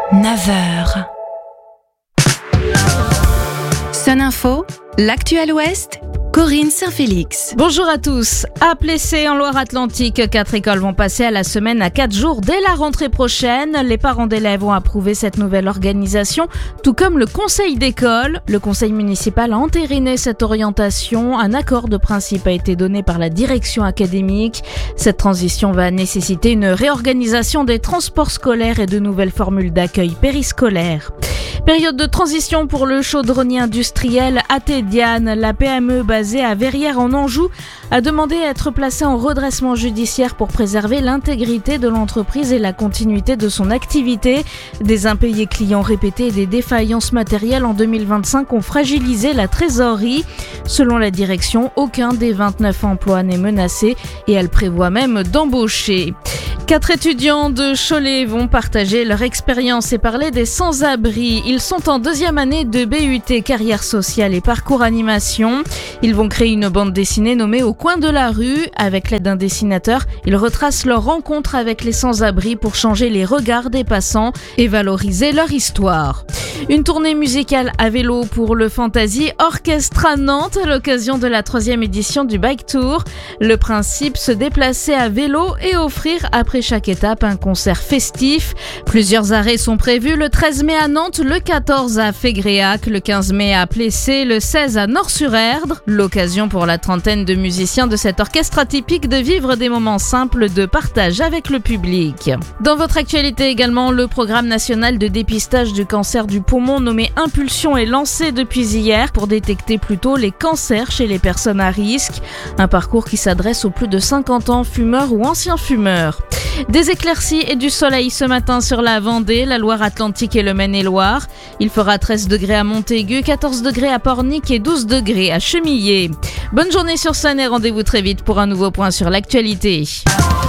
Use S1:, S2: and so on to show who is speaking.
S1: 9h. Sun Info, l'actuel Ouest, Corinne Saint-Félix.
S2: Bonjour à tous. À Plessé, en Loire-Atlantique, 4 écoles vont passer à la semaine à 4 jours dès la rentrée prochaine. Les parents d'élèves ont approuvé cette nouvelle organisation, tout comme le conseil d'école. Le conseil municipal a entériné cette orientation. Un accord de principe a été donné par la direction académique. Cette transition va nécessiter une réorganisation des transports scolaires et de nouvelles formules d'accueil périscolaire. Période de transition pour le chaudronnier industriel Athédiane. La PME basée à Verrières en Anjou a demandé à être placée en redressement judiciaire pour préserver l'intégrité de l'entreprise et la continuité de son activité. Des impayés clients répétés et des défaillances matérielles en 2025 ont fragilisé la trésorerie. Selon la direction, aucun des 29 emplois n'est menacé et elle prévoit même d'embaucher. 4 étudiants de Cholet vont partager leur expérience et parler des sans-abri. Ils sont en 2e année de BUT Carrière Sociale et Parcours Animation. Ils vont créer une bande dessinée nommée Au coin de la rue. Avec l'aide d'un dessinateur, ils retracent leur rencontre avec les sans-abri pour changer les regards des passants et valoriser leur histoire. Une tournée musicale à vélo pour le Fantasy Orchestre à Nantes à l'occasion de la 3e édition du Bike Tour. Le principe, se déplacer à vélo et offrir après chaque étape un concert festif. Plusieurs arrêts sont prévus le 13 mai à Nantes, le 14 à Fégréac, le 15 mai à Plessé, le 16 à Nort-sur-Erdre. L'occasion pour la trentaine de musiciens de cet orchestre atypique de vivre des moments simples de partage avec le public. Dans votre actualité également, le programme national de dépistage du cancer du poumon nommé Impulsion est lancé depuis hier pour détecter plus tôt les cancers chez les personnes à risque. Un parcours qui s'adresse aux plus de 50 ans, fumeurs ou anciens fumeurs. Des éclaircies et du soleil ce matin sur la Vendée, la Loire-Atlantique et le Maine-et-Loire. Il fera 13 degrés à Montaigu, 14 degrés à Pornic et 12 degrés à Chemillé. Bonne journée sur Sun et rendez-vous très vite pour un nouveau point sur l'actualité.